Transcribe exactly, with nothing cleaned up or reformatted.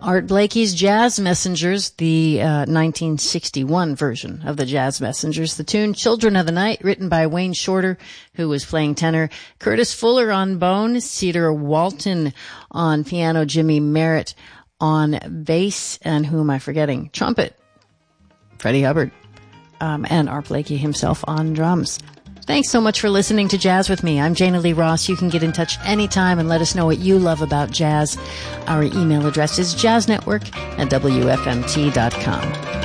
Art Blakey's Jazz Messengers, the uh, nineteen sixty-one version of the Jazz Messengers. The tune Children of the Night, written by Wayne Shorter, who was playing tenor, Curtis Fuller on bone, Cedar Walton on piano, Jimmy Merritt on bass, and who am I forgetting? Trumpet, Freddie Hubbard, um, and Art Blakey himself on drums. Thanks so much for listening to Jazz with me. I'm Jana Lee Ross. You can get in touch anytime and let us know what you love about jazz. Our email address is jazznetwork at W F M T dot com.